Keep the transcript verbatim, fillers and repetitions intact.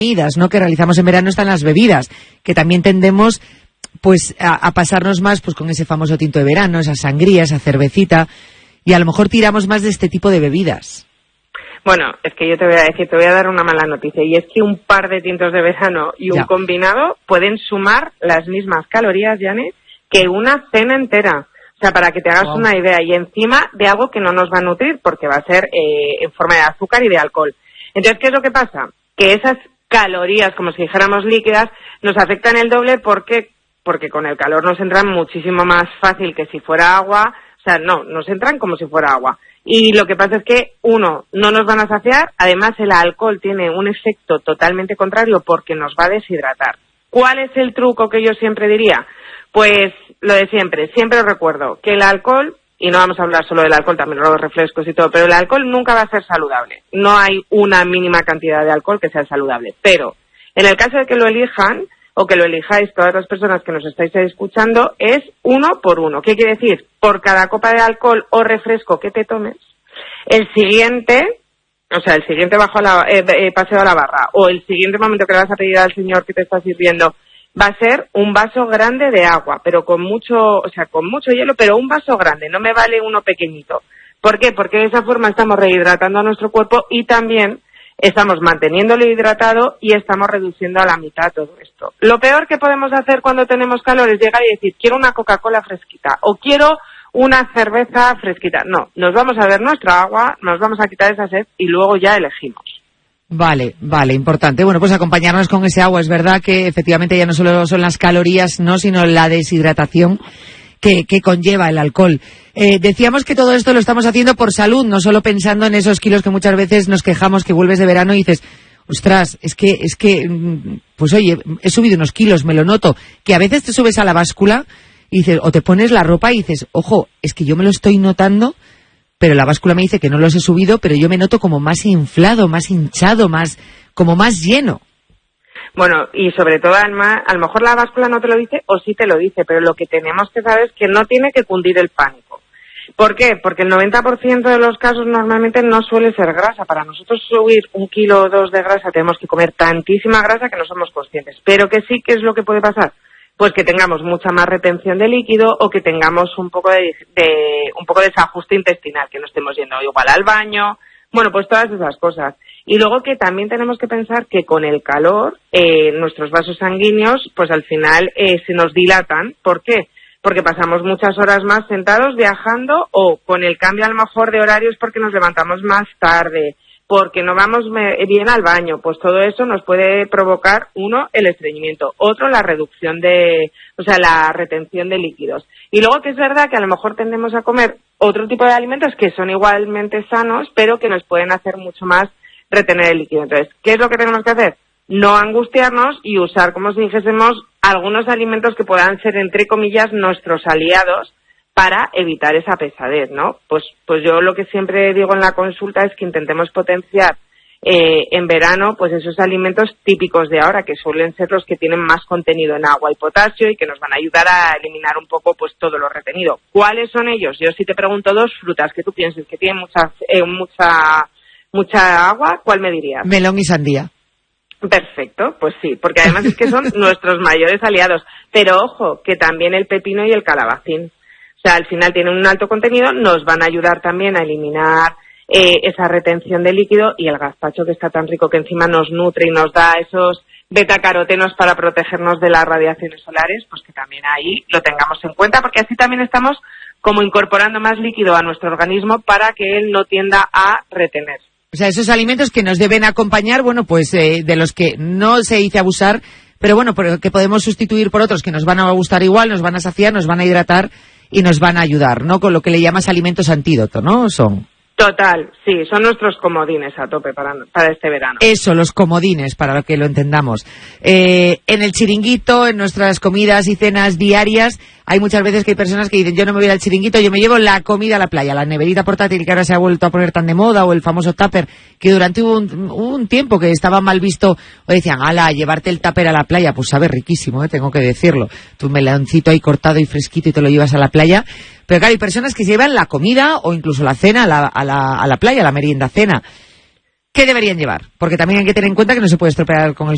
comidas, ¿no?, que realizamos en verano están las bebidas, que también tendemos pues a, a pasarnos más pues con ese famoso tinto de verano, esa sangría, esa cervecita, y a lo mejor tiramos más de este tipo de bebidas. Bueno, es que yo te voy a decir, te voy a dar una mala noticia, y es que un par de tintos de verano y un ya. combinado pueden sumar las mismas calorías, Janet, que una cena entera. O sea, para que te hagas wow. una idea, y encima de algo que no nos va a nutrir, porque va a ser eh, en forma de azúcar y de alcohol. Entonces, ¿qué es lo que pasa? Que esas calorías, como si dijéramos líquidas, nos afectan el doble porque porque con el calor nos entran muchísimo más fácil que si fuera agua. O sea, no, nos entran como si fuera agua. Y lo que pasa es que, uno, no nos van a saciar, además el alcohol tiene un efecto totalmente contrario porque nos va a deshidratar. ¿Cuál es el truco que yo siempre diría? Pues lo de siempre, siempre os recuerdo que el alcohol, y no vamos a hablar solo del alcohol, también los refrescos y todo, pero el alcohol nunca va a ser saludable. No hay una mínima cantidad de alcohol que sea saludable. Pero, en el caso de que lo elijan, o que lo elijáis todas las personas que nos estáis escuchando, es uno por uno. ¿Qué quiere decir? Por cada copa de alcohol o refresco que te tomes, el siguiente, o sea, el siguiente bajo a la, eh, eh, paseo a la barra, o el siguiente momento que le vas a pedir al señor que te está sirviendo, va a ser un vaso grande de agua, pero con mucho, o sea, con mucho hielo, pero un vaso grande, no me vale uno pequeñito. ¿Por qué? Porque de esa forma estamos rehidratando a nuestro cuerpo y también estamos manteniéndolo hidratado y estamos reduciendo a la mitad todo esto. Lo peor que podemos hacer cuando tenemos calor es llegar y decir, quiero una Coca-Cola fresquita o quiero una cerveza fresquita. No, nos vamos a ver nuestra agua, nos vamos a quitar esa sed y luego ya elegimos. Vale, vale, importante. Bueno, pues acompañarnos con ese agua. Es verdad que efectivamente ya no solo son las calorías, no, sino la deshidratación que, que conlleva el alcohol. Eh, decíamos que todo esto lo estamos haciendo por salud, no solo pensando en esos kilos que muchas veces nos quejamos que vuelves de verano y dices, ostras, es que, es que, pues oye, he subido unos kilos, me lo noto, que a veces te subes a la báscula y dices, o te pones la ropa y dices, ojo, es que yo me lo estoy notando, pero la báscula me dice que no los he subido, pero yo me noto como más inflado, más hinchado, más, como más lleno. Bueno, y sobre todo, Alma, a lo mejor la báscula no te lo dice o sí te lo dice, pero lo que tenemos que saber es que no tiene que cundir el pánico. ¿Por qué? Porque el noventa por ciento de los casos normalmente no suele ser grasa. Para nosotros subir un kilo o dos de grasa tenemos que comer tantísima grasa que no somos conscientes. Pero que sí, ¿qué es lo que puede pasar? Pues que tengamos mucha más retención de líquido o que tengamos un poco de, de un poco de desajuste intestinal, que no estemos yendo igual al baño. Bueno, pues todas esas cosas. Y luego que también tenemos que pensar que con el calor eh, nuestros vasos sanguíneos pues al final eh, se nos dilatan. ¿Por qué? Porque pasamos muchas horas más sentados viajando, o con el cambio a lo mejor de horarios porque nos levantamos más tarde, porque no vamos bien al baño. Pues todo eso nos puede provocar, uno, el estreñimiento, otro, la reducción de, o sea, la retención de líquidos. Y luego que es verdad que a lo mejor tendemos a comer otro tipo de alimentos que son igualmente sanos, pero que nos pueden hacer mucho más retener el líquido. Entonces, ¿qué es lo que tenemos que hacer? No angustiarnos y usar, como si dijésemos, algunos alimentos que puedan ser, entre comillas, nuestros aliados para evitar esa pesadez, ¿no? Pues, pues yo lo que siempre digo en la consulta es que intentemos potenciar eh, en verano pues esos alimentos típicos de ahora, que suelen ser los que tienen más contenido en agua y potasio y que nos van a ayudar a eliminar un poco pues todo lo retenido. ¿Cuáles son ellos? Yo si te pregunto dos frutas que tú pienses que tienen mucha, eh, mucha, mucha agua, ¿cuál me dirías? Melón y sandía. Perfecto, pues sí, porque además es que son nuestros mayores aliados. Pero ojo, que también el pepino y el calabacín. O sea, al final tienen un alto contenido, nos van a ayudar también a eliminar eh, esa retención de líquido, y el gazpacho, que está tan rico, que encima nos nutre y nos da esos betacarotenos para protegernos de las radiaciones solares, pues que también ahí lo tengamos en cuenta, porque así también estamos como incorporando más líquido a nuestro organismo para que él no tienda a retener. O sea, esos alimentos que nos deben acompañar, bueno, pues eh, de los que no se dice abusar, pero bueno, pero que podemos sustituir por otros que nos van a gustar igual, nos van a saciar, nos van a hidratar y nos van a ayudar, ¿no? Con lo que le llamas alimentos antídoto, ¿no? Son. Total, sí, son nuestros comodines a tope para, para este verano. Eso, los comodines, para lo que lo entendamos. Eh, en el chiringuito, en nuestras comidas y cenas diarias, hay muchas veces que hay personas que dicen, yo no me voy al chiringuito, yo me llevo la comida a la playa, la neverita portátil que ahora se ha vuelto a poner tan de moda, o el famoso tupper, que durante un, un tiempo que estaba mal visto, o decían, ala, llevarte el tupper a la playa, pues sabe riquísimo, ¿eh? Tengo que decirlo. Tu meloncito ahí cortado y fresquito y te lo llevas a la playa. Pero claro, hay personas que llevan la comida o incluso la cena a la, a la, a la playa, la merienda cena. ¿Qué deberían llevar? Porque también hay que tener en cuenta que no se puede estropear con el